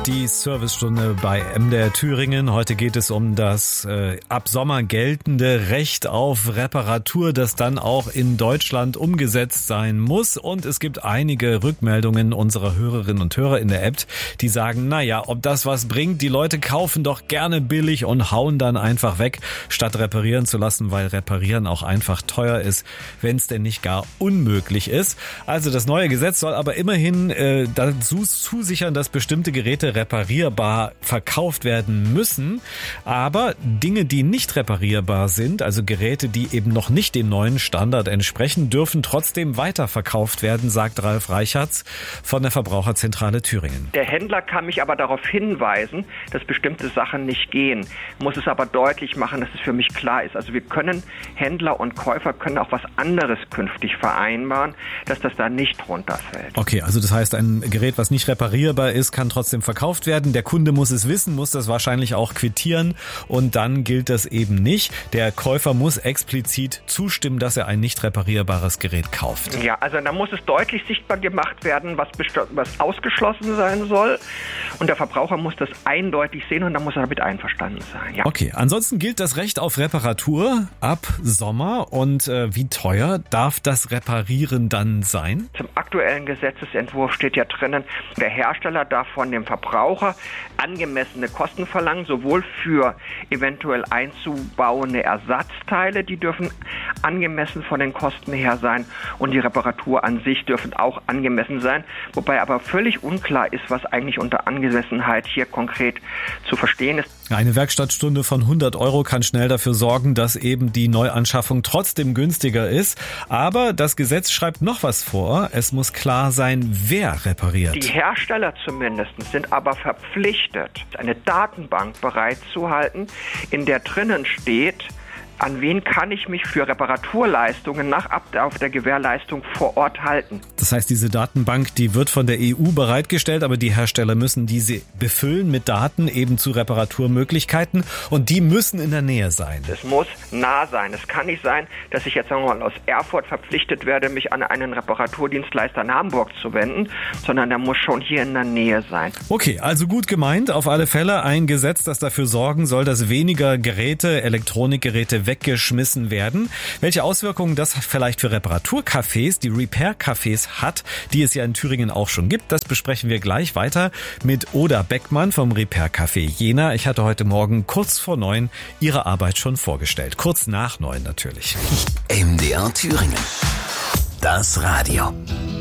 Die Servicestunde bei MDR Thüringen. Heute geht es um das ab Sommer geltende Recht auf Reparatur, das dann auch in Deutschland umgesetzt sein muss. Und es gibt einige Rückmeldungen unserer Hörerinnen und Hörer in der App, die sagen, naja, ob das was bringt, die Leute kaufen doch gerne billig und hauen dann einfach weg, statt reparieren zu lassen, weil reparieren auch einfach teuer ist, wenn es denn nicht gar unmöglich ist. Also das neue Gesetz soll aber immerhin dazu zusichern, dass bestimmte Geräte reparierbar verkauft werden müssen. Aber Dinge, die nicht reparierbar sind, also Geräte, die eben noch nicht dem neuen Standard entsprechen, dürfen trotzdem weiterverkauft werden, sagt Ralf Reichertz von der Verbraucherzentrale Thüringen. Der Händler kann mich aber darauf hinweisen, dass bestimmte Sachen nicht gehen, muss es aber deutlich machen, dass es für mich klar ist. Also wir können, Händler und Käufer können auch was anderes künftig vereinbaren, dass das da nicht runterfällt. Okay, also das heißt, ein Gerät, was nicht reparierbar ist, kann trotzdem verkauft werden. Der Kunde muss es wissen, muss das wahrscheinlich auch quittieren und dann gilt das eben nicht. Der Käufer muss explizit zustimmen, dass er ein nicht reparierbares Gerät kauft. Ja, also da muss es deutlich sichtbar gemacht werden, was ausgeschlossen sein soll und der Verbraucher muss das eindeutig sehen und dann muss er damit einverstanden sein. Ja. Okay, ansonsten gilt das Recht auf Reparatur ab Sommer und wie teuer darf das Reparieren dann sein? Zum aktuellen Gesetzesentwurf steht ja drinnen, der Hersteller darf von dem Verbraucher angemessene Kosten verlangen, sowohl für eventuell einzubauende Ersatzteile, die dürfen angemessen von den Kosten her sein und die Reparatur an sich dürfen auch angemessen sein, wobei aber völlig unklar ist, was eigentlich unter Angemessenheit hier konkret zu verstehen ist. Eine Werkstattstunde von 100 € kann schnell dafür sorgen, dass eben die Neuanschaffung trotzdem günstiger ist. Aber das Gesetz schreibt noch was vor. Es muss klar sein, wer repariert. Die Hersteller zumindest sind aber verpflichtet, eine Datenbank bereitzuhalten, in der drinnen steht, an wen kann ich mich für Reparaturleistungen nach Ablauf der Gewährleistung vor Ort halten. Das heißt, diese Datenbank, die wird von der EU bereitgestellt, aber die Hersteller müssen diese befüllen mit Daten eben zu Reparaturmöglichkeiten und die müssen in der Nähe sein. Es muss nah sein. Es kann nicht sein, dass ich jetzt sagen wir mal aus Erfurt verpflichtet werde, mich an einen Reparaturdienstleister in Hamburg zu wenden, sondern der muss schon hier in der Nähe sein. Okay, also gut gemeint, auf alle Fälle ein Gesetz, das dafür sorgen soll, dass weniger Geräte, Elektronikgeräte weggeschmissen werden. Welche Auswirkungen das vielleicht für Reparaturcafés, die Repair-Cafés hat, die es ja in Thüringen auch schon gibt, das besprechen wir gleich weiter mit Oda Beckmann vom Repair-Café Jena. Ich hatte heute Morgen kurz vor 9 ihre Arbeit schon vorgestellt. Kurz nach 9 natürlich. MDR Thüringen. Das Radio.